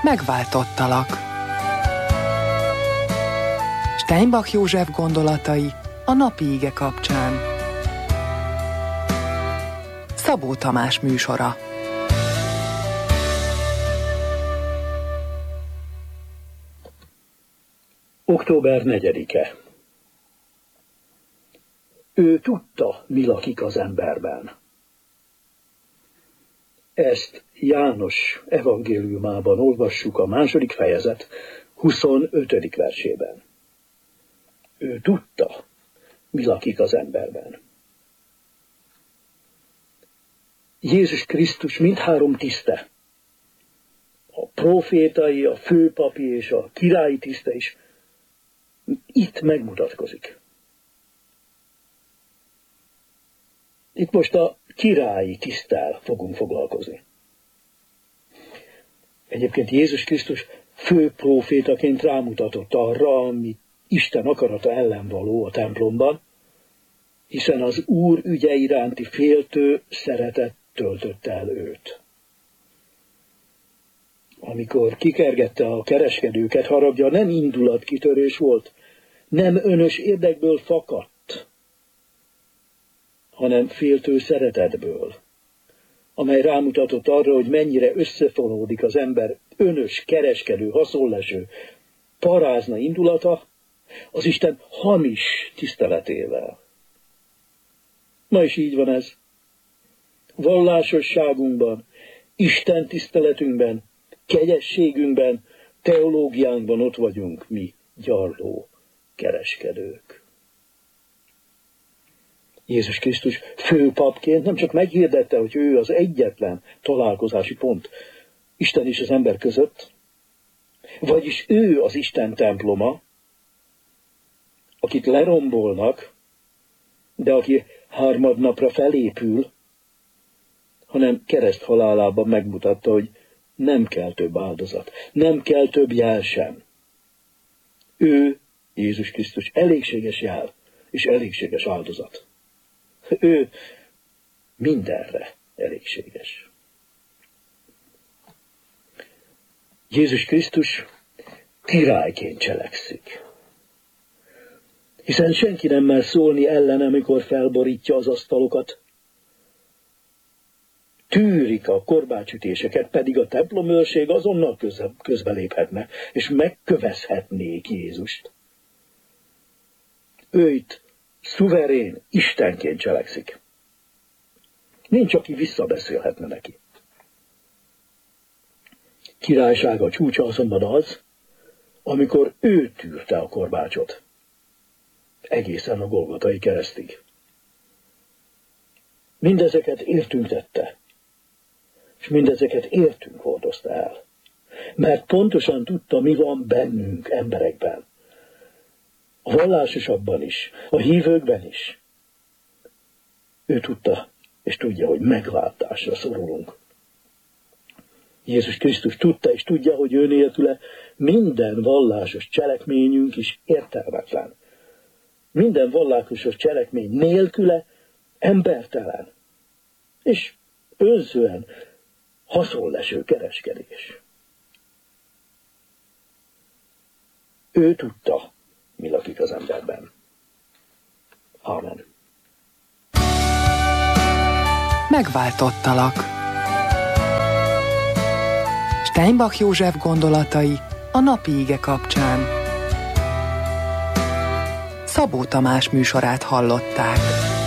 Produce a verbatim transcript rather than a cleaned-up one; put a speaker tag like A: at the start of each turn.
A: Megváltottalak. Steinbach József gondolatai a napi ige kapcsán. Szabó Tamás műsora.
B: október negyedike. Ő tudta, mi lakik az emberben. Ezt János evangéliumában olvassuk a második fejezet huszonötödik versében. Ő tudta, mi lakik az emberben. Jézus Krisztus mindhárom tiszte, a prófétai, a főpapi és a királyi tiszte is itt megmutatkozik. Itt most a királyi tiszttel fogunk foglalkozni. Egyébként Jézus Krisztus fő prófétaként rámutatott arra, ami Isten akarata ellen való a templomban, hiszen az Úr ügye iránti féltő szeretet töltötte el őt. Amikor kikergette a kereskedőket, haragja nem indulatkitörés volt, nem önös érdekből fakadt, hanem féltő szeretetből, amely rámutatott arra, hogy mennyire összefonódik az ember önös, kereskedő, haszonleső, parázna indulata az Isten hamis tiszteletével. Ma is így van ez. Vallásosságunkban, Isten tiszteletünkben, kegyességünkben, teológiánkban ott vagyunk mi, gyarló kereskedők. Jézus Krisztus főpapként nem csak meghirdette, hogy ő az egyetlen találkozási pont Isten és az ember között, vagyis ő az Isten temploma, akit lerombolnak, de aki harmadnapra felépül, hanem kereszt halálában megmutatta, hogy nem kell több áldozat, nem kell több jel sem. Ő, Jézus Krisztus, elégséges jel és elégséges áldozat. Ő mindenre elégséges. Jézus Krisztus királyként cselekszik. Hiszen senki nem mer szólni ellene, amikor felborítja az asztalokat. Tűrik a korbácsütéseket, pedig a templomőrség azonnal közbeléphetne, és megkövezhetnék Jézust. Ő itt szuverén, Istenként cselekszik. Nincs, aki visszabeszélhetne neki. Királysága csúcsa azonban az, amikor ő tűrte a korbácsot. Egészen a Golgotai keresztig. Mindezeket értünk tette, és mindezeket értünk hordozta el. Mert pontosan tudta, mi van bennünk, emberekben. A vallásosabban is, a hívőkben is. Ő tudta, és tudja, hogy megváltásra szorulunk. Jézus Krisztus tudta, és tudja, hogy ő nélküle minden vallásos cselekményünk is értelmetlen. Minden vallásos cselekmény nélküle embertelen, és önzően haszonleső kereskedés. Ő tudta, mi lakik az emberben. Amen.
A: Megváltottalak. Steinbach József gondolatai a napi ige kapcsán. Szabó Tamás műsorát hallották.